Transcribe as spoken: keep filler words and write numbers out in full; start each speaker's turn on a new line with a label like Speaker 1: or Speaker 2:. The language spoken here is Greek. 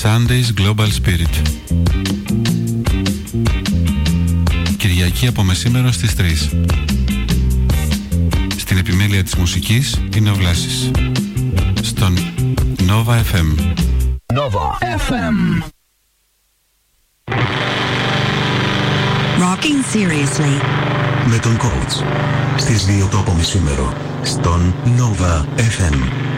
Speaker 1: Sunday's Global Spirit. Κυριακή από μεσήμερο στις τρεις. Στην επιμέλεια της μουσικής είναι ο Βλάσης. Στον Nova εφ εμ.
Speaker 2: Nova εφ εμ.
Speaker 3: Rocking seriously.
Speaker 4: Με τον coach. Στις δύο το από μεσήμερο. Στον Nova εφ εμ.